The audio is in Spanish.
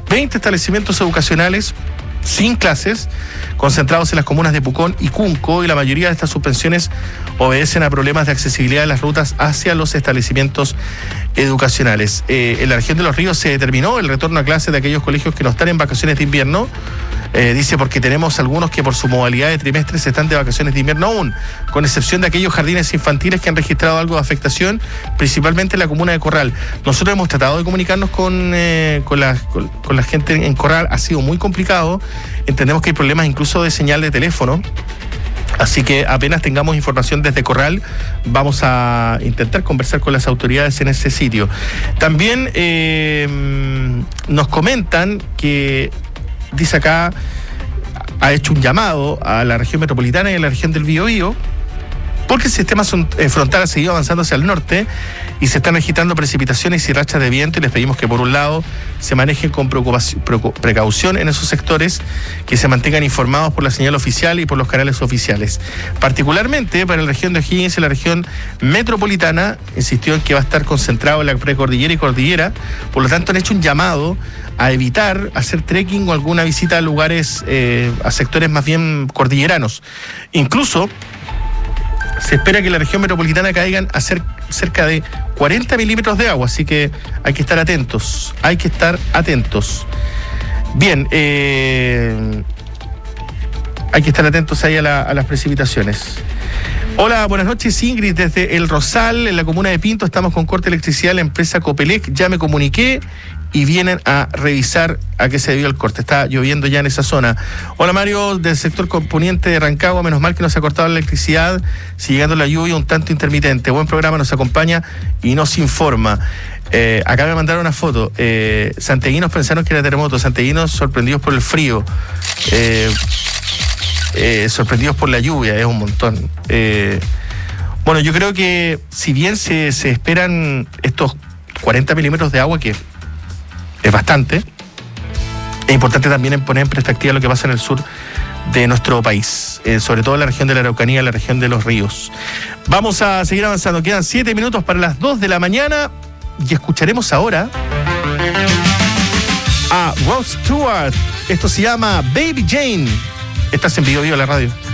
20 establecimientos educacionales sin clases, concentrados en las comunas de Pucón y Cunco, y la mayoría de estas suspensiones obedecen a problemas de accesibilidad de las rutas hacia los establecimientos educacionales. En la región de Los Ríos se determinó el retorno a clases de aquellos colegios que no están en vacaciones de invierno. Dice porque tenemos algunos que por su modalidad de trimestres están de vacaciones de invierno aún, con excepción de aquellos jardines infantiles que han registrado algo de afectación, principalmente en la comuna de Corral. Nosotros hemos tratado de comunicarnos con la gente en Corral, ha sido muy complicado, entendemos que hay problemas incluso de señal de teléfono. Así que apenas tengamos información desde Corral, vamos a intentar conversar con las autoridades en ese sitio. También nos comentan que, dice acá, ha hecho un llamado a la región metropolitana y a la región del Biobío, porque el sistema frontal ha seguido avanzando hacia el norte y se están registrando precipitaciones y rachas de viento, y les pedimos que por un lado se manejen con precaución en esos sectores, que se mantengan informados por la señal oficial y por los canales oficiales. Particularmente para la región de O'Higgins y la región metropolitana, insistió en que va a estar concentrado en la precordillera y cordillera, por lo tanto han hecho un llamado a evitar hacer trekking o alguna visita a lugares, a sectores más bien cordilleranos. Incluso se espera que en la región metropolitana caigan a cerca de 40 milímetros de agua, así que hay que estar atentos, Bien, hay que estar atentos ahí a las precipitaciones. Hola, buenas noches, Ingrid, desde El Rosal, en la comuna de Pinto, estamos con corte de electricidad, la empresa Copelec, ya me comuniqué y vienen a revisar a qué se debió el corte. Está lloviendo ya en esa zona. Hola, Mario, del sector poniente de Rancagua, menos mal que nos ha cortado la electricidad, si llegando la lluvia un tanto intermitente. Buen programa, nos acompaña y nos informa. Acá me mandaron una foto. Santiaguinos pensaron que era terremoto, santiaguinos sorprendidos por el frío. Sorprendidos por la lluvia, es un montón. Bueno, yo creo que si bien se esperan estos 40 milímetros de agua, que es bastante, es importante también poner en perspectiva lo que pasa en el sur de nuestro país, sobre todo en la región de la Araucanía, la región de los ríos. Vamos a seguir avanzando, quedan 7 minutos para las 2 de la mañana y escucharemos ahora a Rod Stewart. Esto se llama Baby Jane. Estás en Bio Bio, la radio.